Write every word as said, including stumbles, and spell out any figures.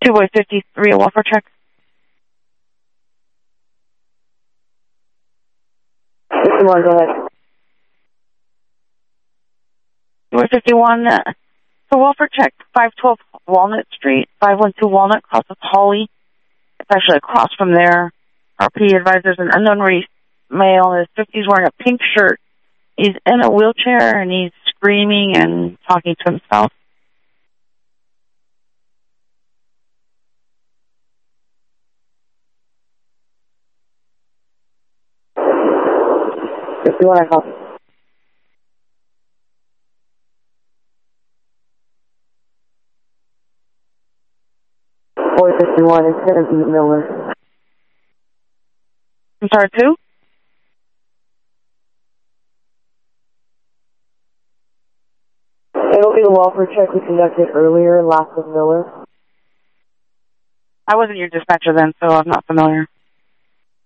two by fifty-three, a welfare check. fifty-one, go ahead. two by fifty-one, uh, so welfare check, five twelve Walnut Street, five one two Walnut, across with Holly. It's actually across from there. R P advisors an unknown race male in his fifties wearing a pink shirt. He's in a wheelchair and he's screaming and talking to himself. fifty-one, I copy. four fifty-one, incident Miller. I'm sorry, two? It'll be the welfare check we conducted earlier, last with Miller. I wasn't your dispatcher then, so I'm not familiar.